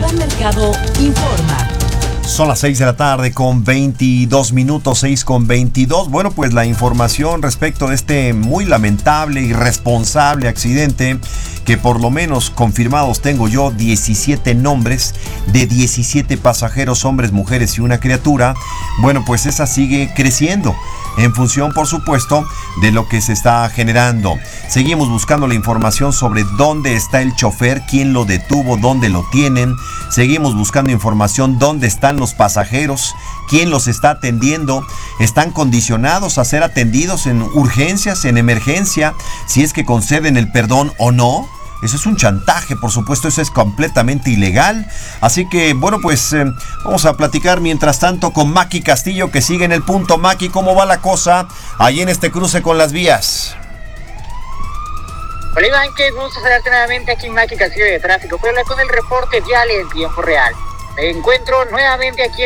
Iván Mercado informa. Son las 6 de la tarde con 22 minutos, 6 con 22. Bueno, pues la información respecto de este muy lamentable y irresponsable accidente, que por lo menos confirmados tengo yo 17 nombres de 17 pasajeros, hombres, mujeres y una criatura. Bueno, pues esa sigue creciendo en función, por supuesto, de lo que se está generando. Seguimos buscando la información sobre dónde está el chofer, quién lo detuvo, dónde lo tienen. Seguimos buscando información dónde están los pasajeros, quién los está atendiendo. ¿Están condicionados a ser atendidos en urgencias, en emergencia, si es que conceden el perdón o no? Eso es un chantaje, por supuesto, eso es completamente ilegal. Así que, bueno, pues vamos a platicar mientras tanto con Maki Castillo, que sigue en el punto. Maki, ¿cómo va la cosa ahí en este cruce con las vías? Hola Iván, qué gusto saludarte nuevamente aquí en Maki Castillo de Tráfico. Voy a hablar con el reporte vial en tiempo real. Me encuentro nuevamente aquí.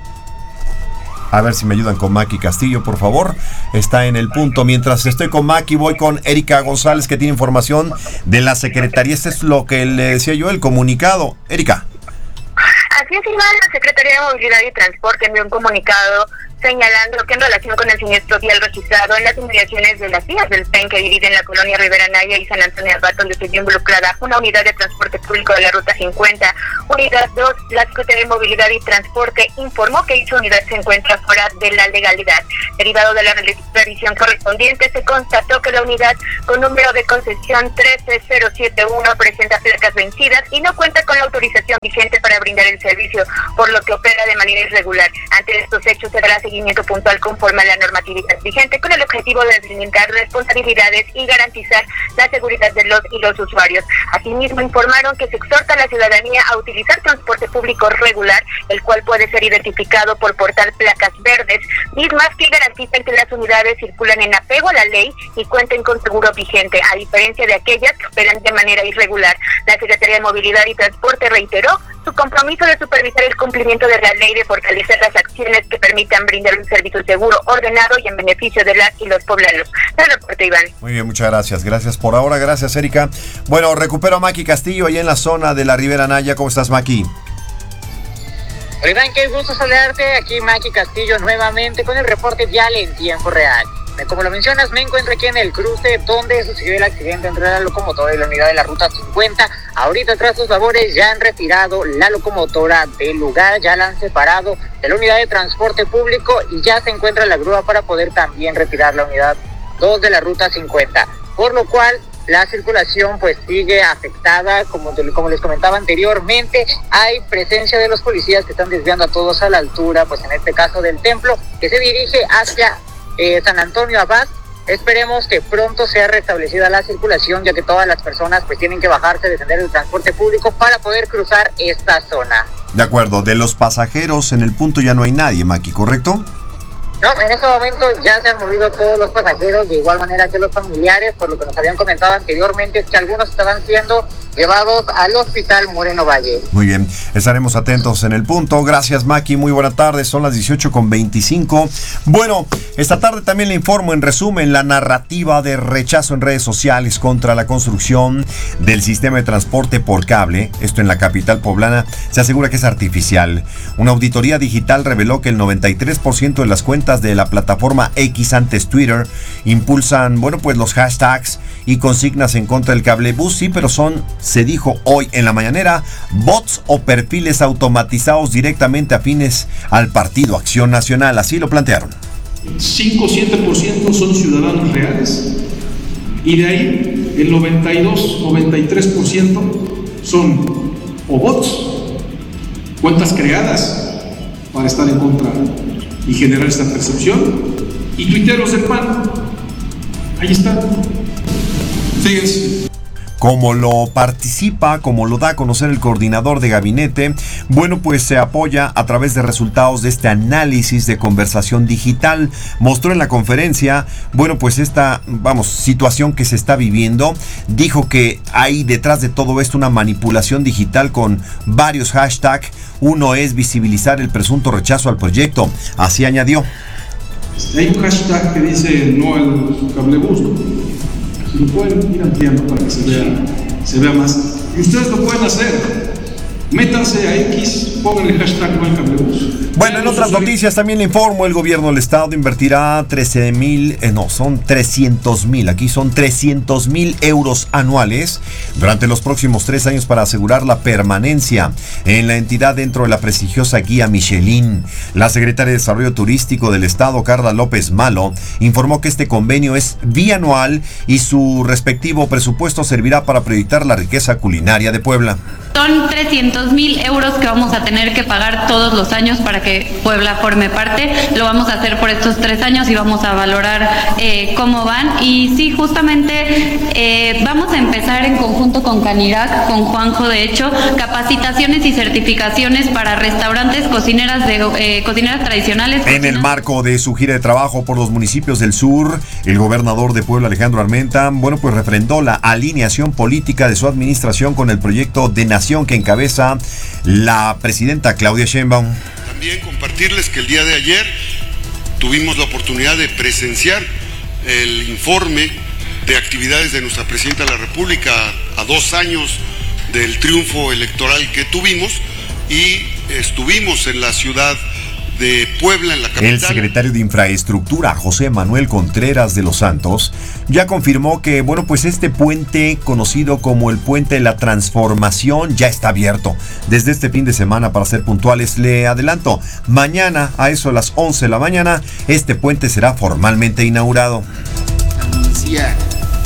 A ver si me ayudan con Maki Castillo, por favor. Está en el punto. Mientras estoy con Maki, voy con Erika González, que tiene información de la Secretaría. Este es lo que le decía yo, el comunicado. Erika. Así es, Iván, la Secretaría de Movilidad y Transporte envió un comunicado señalando que en relación con el siniestro vial registrado en las inmediaciones de las vías del PEN que dividen la colonia Rivera Naya y San Antonio Abad, donde se vio involucrada una unidad de transporte público de la ruta 50, unidad 2, la Secretaría de Movilidad y Transporte informó que dicha unidad se encuentra fuera de la legalidad. Derivado de la revisión correspondiente, se constató que la unidad con número de concesión 13071 presenta placas vencidas y no cuenta con la autorización vigente para brindar el servicio, por lo que opera de manera irregular. Ante estos hechos se dará seguimiento puntual conforme a la normatividad vigente con el objetivo de deslimitar responsabilidades y garantizar la seguridad de los y los usuarios. Asimismo, informaron que se exhorta a la ciudadanía a utilizar transporte público regular, el cual puede ser identificado por portar placas verdes, mismas que garantizan que las unidades circulan en apego a la ley y cuenten con seguro vigente, a diferencia de aquellas que operan de manera irregular. La Secretaría de Movilidad y Transporte reiteró su compromiso de supervisar el cumplimiento de la ley y de fortalecer las acciones que permitan brindar un servicio seguro, ordenado y en beneficio de las y los poblanos. El reporte, Iván. Muy bien, muchas gracias. Gracias por ahora. Gracias, Erika. Bueno, recupero a Maki Castillo ahí en la zona de la Rivera Naya. ¿Cómo estás, Maki? Hola Iván, qué gusto saludarte aquí en Maki Castillo nuevamente con el reporte vial en tiempo real. Como lo mencionas, me encuentro aquí en el cruce donde sucedió el accidente entre la locomotora y la unidad de la ruta 50. Ahorita, tras sus labores, ya han retirado la locomotora del lugar, ya la han separado de la unidad de transporte público y ya se encuentra la grúa para poder también retirar la unidad 2 de la ruta 50. Por lo cual, la circulación pues sigue afectada, como les comentaba anteriormente. Hay presencia de los policías que están desviando a todos a la altura, pues en este caso del templo, que se dirige hacia San Antonio Abad. Esperemos que pronto sea restablecida la circulación, ya que todas las personas pues tienen que bajarse, descender el transporte público para poder cruzar esta zona. De acuerdo, de los pasajeros en el punto ya no hay nadie, Maki, ¿correcto? No, en este momento ya se han movido todos los pasajeros, de igual manera que los familiares, por lo que nos habían comentado anteriormente, es que algunos estaban siendo llevados al Hospital Moreno Valle. Muy bien, estaremos atentos en el punto. Gracias, Maki, muy buena tarde, son las 18:25. Bueno, esta tarde también le informo en resumen la narrativa de rechazo en redes sociales contra la construcción del sistema de transporte por cable, esto en la capital poblana, se asegura que es artificial. Una auditoría digital reveló que el 93% de las cuentas de la plataforma X, antes Twitter, impulsan, bueno, pues los hashtags y consignas en contra del cablebús, sí, pero son, se dijo hoy en la mañanera, bots o perfiles automatizados directamente afines al Partido Acción Nacional, así lo plantearon. 5 o 7% son ciudadanos reales y de ahí el 92-93% son o bots, cuentas creadas para estar en contra y generar esta percepción, y tuiteros del PAN. Ahí está. Sigues. Como lo participa, como lo da a conocer el coordinador de gabinete, bueno, pues se apoya a través de resultados de este análisis de conversación digital. Mostró en la conferencia, bueno, pues esta, situación que se está viviendo. Dijo que hay detrás de todo esto una manipulación digital con varios hashtags. Uno es visibilizar el presunto rechazo al proyecto. Así añadió. Hay un hashtag que dice no al cablebús, ¿no? Si lo pueden ir ampliando para que se vea más. Y ustedes lo pueden hacer. Métanse métanse a X, pongan el hashtag No Hay Cambiemos. Bueno, en otras noticias también le informo, el gobierno del estado invertirá 300,000, aquí son 300,000 euros anuales durante los próximos 3 años para asegurar la permanencia en la entidad dentro de la prestigiosa guía Michelin. La secretaria de Desarrollo Turístico del estado, Carla López Malo, informó que este convenio es bianual y su respectivo presupuesto servirá para proyectar la riqueza culinaria de Puebla. Son 300,000 euros que vamos a tener que pagar todos los años para que Puebla forme parte. Lo vamos a hacer por estos 3 años y vamos a valorar cómo van. Y sí, justamente vamos a empezar en conjunto con Canirac, con Juanjo, de hecho, capacitaciones y certificaciones para restaurantes, cocineras tradicionales. En el marco de su gira de trabajo por los municipios del sur, el gobernador de Puebla, Alejandro Armenta, pues refrendó la alineación política de su administración con el proyecto de nación que encabeza la presidenta Claudia Sheinbaum. También compartirles que el día de ayer tuvimos la oportunidad de presenciar el informe de actividades de nuestra presidenta de la República a 2 años del triunfo electoral que tuvimos, y estuvimos en la ciudad de Puebla, en la capital. El secretario de Infraestructura, José Manuel Contreras de los Santos, ya confirmó que, pues este puente, conocido como el Puente de la Transformación, ya está abierto desde este fin de semana, para ser puntuales. Le adelanto, mañana a eso de las 11 de la mañana, este puente será formalmente inaugurado. Anuncia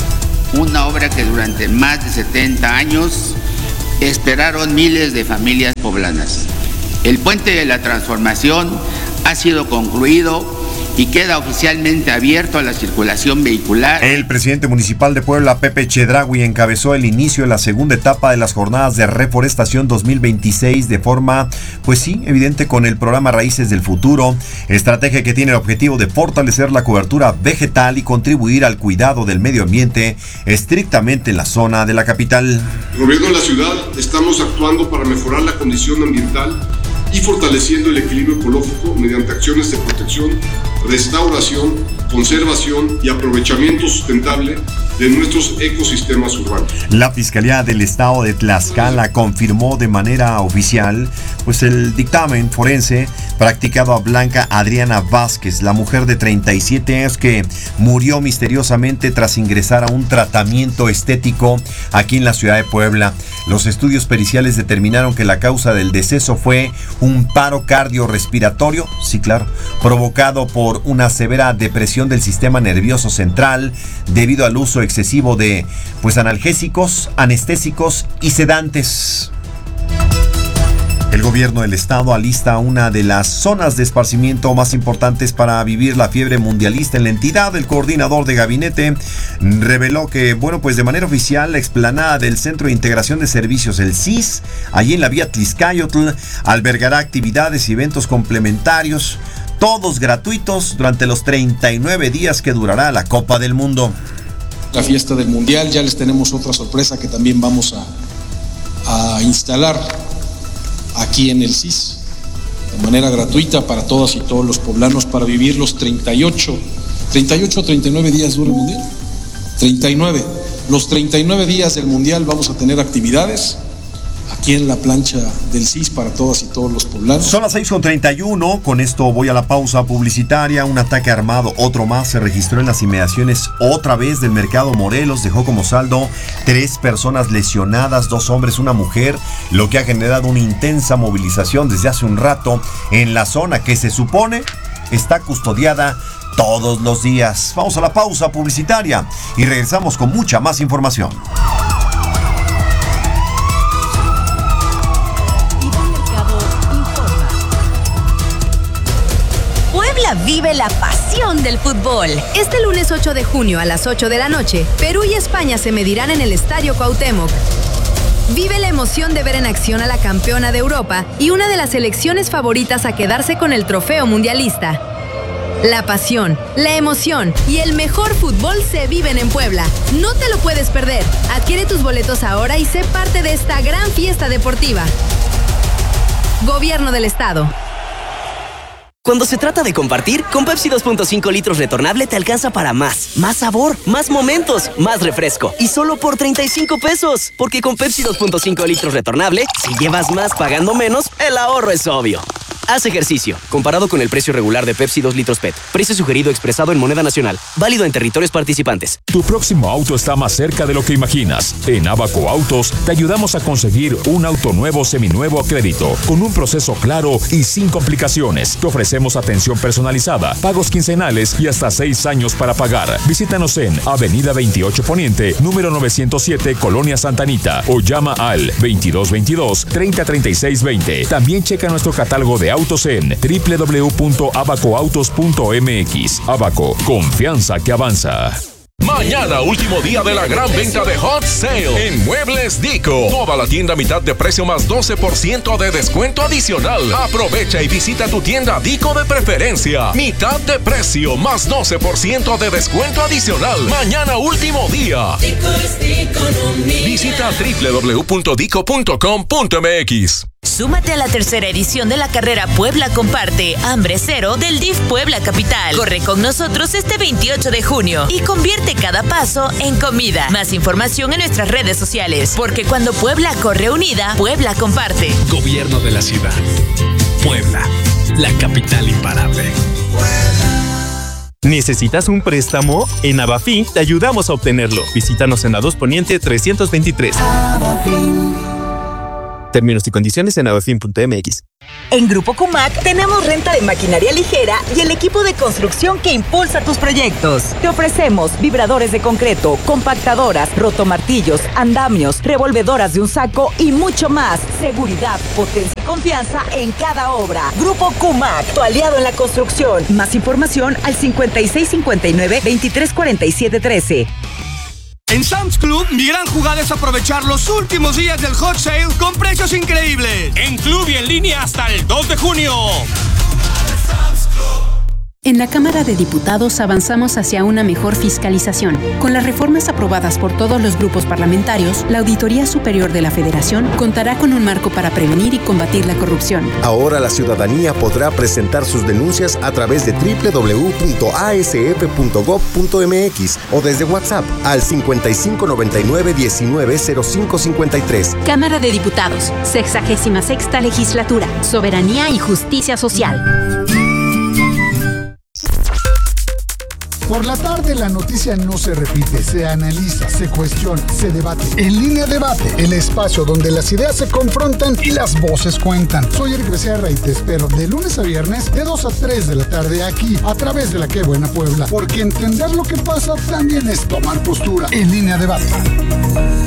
una obra que durante más de 70 años esperaron miles de familias poblanas. El Puente de la Transformación ha sido concluido y queda oficialmente abierto a la circulación vehicular. El presidente municipal de Puebla, Pepe Chedraui, encabezó el inicio de la segunda etapa de las jornadas de reforestación 2026 de forma, evidente, con el programa Raíces del Futuro, estrategia que tiene el objetivo de fortalecer la cobertura vegetal y contribuir al cuidado del medio ambiente estrictamente en la zona de la capital. El gobierno de la ciudad estamos actuando para mejorar la condición ambiental y fortaleciendo el equilibrio ecológico mediante acciones de protección, restauración, conservación y aprovechamiento sustentable de nuestros ecosistemas urbanos. La Fiscalía del Estado de Tlaxcala confirmó de manera oficial el dictamen forense practicado a Blanca Adriana Vázquez, la mujer de 37 años que murió misteriosamente tras ingresar a un tratamiento estético aquí en la ciudad de Puebla. Los estudios periciales determinaron que la causa del deceso fue un paro cardiorrespiratorio, sí, claro, provocado por una severa depresión del sistema nervioso central debido al uso excesivo de analgésicos, anestésicos y sedantes. El gobierno del estado alista una de las zonas de esparcimiento más importantes para vivir la fiebre mundialista en la entidad. El coordinador de gabinete reveló que, de manera oficial, la explanada del Centro de Integración de Servicios, el CIS, allí en la vía Tlixcayotl, albergará actividades y eventos complementarios, todos gratuitos, durante los 39 días que durará la Copa del Mundo. La fiesta del Mundial, ya les tenemos otra sorpresa que también vamos a instalar aquí en el CIS, de manera gratuita para todas y todos los poblanos, para vivir los 38 o 39 días dura el Mundial. 39. Los 39 días del Mundial vamos a tener actividades aquí en la plancha del CIS para todas y todos los poblanos. Son las 6:31, con esto voy a la pausa publicitaria. Un ataque armado, otro más, se registró en las inmediaciones otra vez del Mercado Morelos. Dejó como saldo 3 personas lesionadas, 2 hombres, una mujer, lo que ha generado una intensa movilización desde hace un rato en la zona que se supone está custodiada todos los días. Vamos a la pausa publicitaria y regresamos con mucha más información. Vive la pasión del fútbol. Este lunes 8 de junio a las 8 de la noche, Perú y España se medirán en el Estadio Cuauhtémoc. Vive la emoción de ver en acción a la campeona de Europa y una de las selecciones favoritas a quedarse con el trofeo mundialista. La pasión, la emoción y el mejor fútbol se viven en Puebla. No te lo puedes perder. Adquiere tus boletos ahora y sé parte de esta gran fiesta deportiva. Gobierno del Estado. Cuando se trata de compartir, con Pepsi 2.5 litros retornable te alcanza para más. Más sabor, más momentos, más refresco. Y solo por 35 pesos. Porque con Pepsi 2.5 litros retornable, si llevas más pagando menos, el ahorro es obvio. Haz ejercicio. Comparado con el precio regular de Pepsi 2 litros PET. Precio sugerido expresado en moneda nacional. Válido en territorios participantes. Tu próximo auto está más cerca de lo que imaginas. En Abaco Autos te ayudamos a conseguir un auto nuevo seminuevo a crédito, con un proceso claro y sin complicaciones. Te ofrecemos atención personalizada, pagos quincenales y hasta 6 años para pagar. Visítanos en Avenida 28 Poniente, número 907, Colonia Santa Anita, o llama al 2222-303620. También checa nuestro catálogo de autos en www.abacoautos.mx. Abaco, confianza que avanza. Mañana, último día de la gran venta de Hot Sale en Muebles Dico. Toda la tienda a mitad de precio más 12% de descuento adicional. Aprovecha y visita tu tienda Dico de preferencia. Mitad de precio más 12% de descuento adicional. Mañana, último día. Dico es economía. Visita www.dico.com.mx. Súmate a la tercera edición de la carrera Puebla Comparte, Hambre Cero del DIF Puebla Capital. Corre con nosotros este 28 de junio y convierte cada paso en comida. Más información en nuestras redes sociales, porque cuando Puebla corre unida, Puebla comparte. Gobierno de la ciudad. Puebla, la capital imparable. ¿Necesitas un préstamo? En Abafin te ayudamos a obtenerlo. Visítanos en A2 Poniente 323. Términos y condiciones en abafin.mx. En Grupo Kumak tenemos renta de maquinaria ligera y el equipo de construcción que impulsa tus proyectos. Te ofrecemos vibradores de concreto, compactadoras, rotomartillos, andamios, revolvedoras de un saco y mucho más. Seguridad, potencia y confianza en cada obra. Grupo Kumak, tu aliado en la construcción. Más información al 5659-234713. En Sam's Club, mi gran jugada es aprovechar los últimos días del Hot Sale con precios increíbles. En club y en línea hasta el 2 de junio. En la Cámara de Diputados avanzamos hacia una mejor fiscalización. Con las reformas aprobadas por todos los grupos parlamentarios, la Auditoría Superior de la Federación contará con un marco para prevenir y combatir la corrupción. Ahora la ciudadanía podrá presentar sus denuncias a través de www.asf.gov.mx o desde WhatsApp al 5599-190553. Cámara de Diputados, 66ª Legislatura, Soberanía y Justicia Social. Por la tarde la noticia no se repite, se analiza, se cuestiona, se debate. En Línea Debate, el espacio donde las ideas se confrontan y las voces cuentan. Soy Eric Becerra y te espero de lunes a viernes de 2 a 3 de la tarde aquí, a través de la Qué Buena Puebla. Porque entender lo que pasa también es tomar postura. En Línea Debate.